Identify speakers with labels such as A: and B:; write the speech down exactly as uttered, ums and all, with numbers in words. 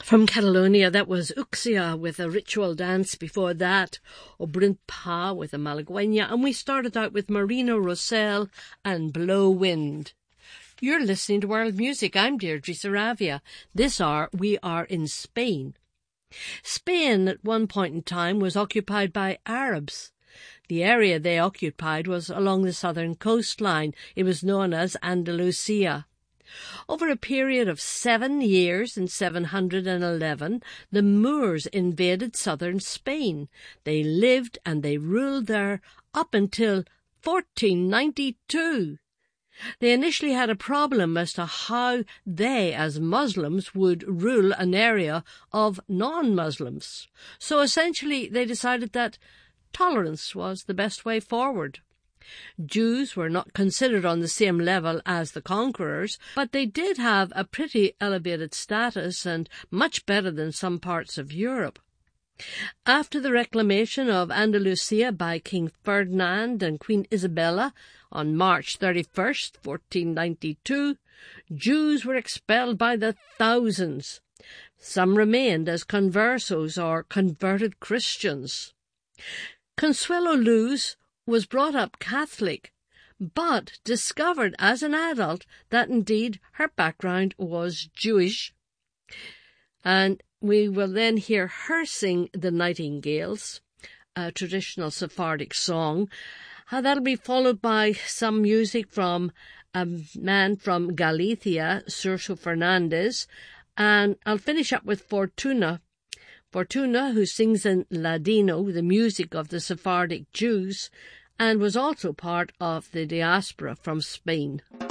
A: From Catalonia, that was Uxia with a ritual dance. Before that, Obrint Pa with a Malagueña. And we started out with Marino Rosell and Blow Wind. You're listening to World Music. I'm Deirdre Saravia. This hour, we are in Spain. Spain, at one point in time, was occupied by Arabs. The area they occupied was along the southern coastline. It was known as Andalusia. Over a period of seven years in seven hundred eleven, the Moors invaded southern Spain. They lived and they ruled there up until fourteen ninety-two. They initially had a problem as to how they, as Muslims, would rule an area of non-Muslims. So essentially they decided that tolerance was the best way forward. Jews were not considered on the same level as the conquerors, but they did have a pretty elevated status and much better than some parts of Europe. After the reclamation of Andalusia by King Ferdinand and Queen Isabella on March thirty-first, fourteen ninety-two, Jews were expelled by the thousands. Some remained as conversos or converted Christians. Consuelo Luz was brought up Catholic, but discovered as an adult that indeed her background was Jewish. And we will then hear her sing The Nightingales, a traditional Sephardic song. Uh, that'll be followed by some music from a man from Galicia, Sergio Fernandez, and I'll finish up with Fortuna. Fortuna, who sings in Ladino, the music of the Sephardic Jews, and was also part of the diaspora from Spain.